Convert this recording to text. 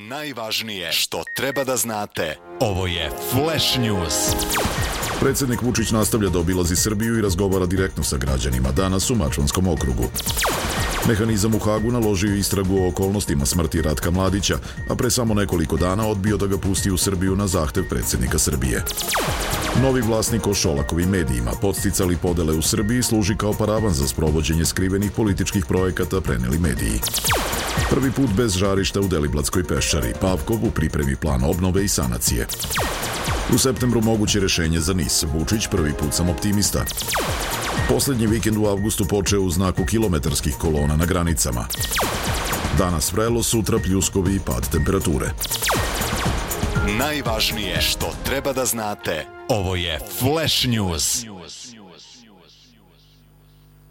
Najvažnije što treba da znate. Ovo je Flash News. Predsjednik Vučić nastavlja da obilazi Srbiju i razgovara direktno sa građanima danas u Mačvanskom okrugu. Mehanizam u Hagu naložio istragu o okolnostima smrti Ratka Mladića, a pre samo nekoliko dana odbio da ga pusti u Srbiju na zahtev predsjednika Srbije. Novi vlasnik o Šolakovim medijima podsticali podele u Srbiji služi kao paravan za sprovođenje skrivenih političkih projekata, preneli mediji. Prvi put bez žarišta u Deliblatskoj peščari, Pavkov u pripremi plan obnove i sanacije. U septembru moguće rešenje za NIS, Vučić prvi put sam optimista. Poslednji vikend u avgustu počeo u znaku kilometarskih kolona na granicama. Danas vrelo, sutra pljuskovi i pad temperature. Najvažnije što treba da znate. Ovo je Flash News.